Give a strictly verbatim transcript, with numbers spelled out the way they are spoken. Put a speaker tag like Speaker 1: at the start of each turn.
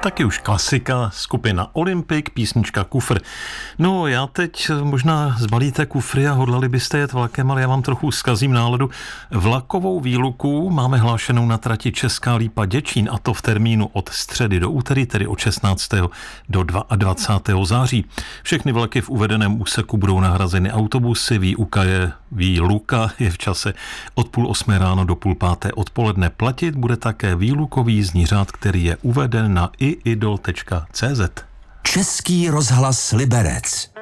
Speaker 1: Taky už klasika, skupina Olympik, písnička Kufr. No já teď možná zbalíte kufry a hodlali byste jet vlakem, ale já vám trochu zkazím náladu. Vlakovou výluku máme hlášenou na trati Česká Lípa Děčín, a to v termínu od středy do úterý, tedy od šestnáctého do dvacátého druhého září. Všechny vlaky v uvedeném úseku budou nahrazeny autobusy, výuka je, výluka je v čase od půl osmé ráno do půl páté odpoledne. Platit bude také výlukový jízdní řád, který je uveden na i idol tečka cé zet.
Speaker 2: Český rozhlas Liberec.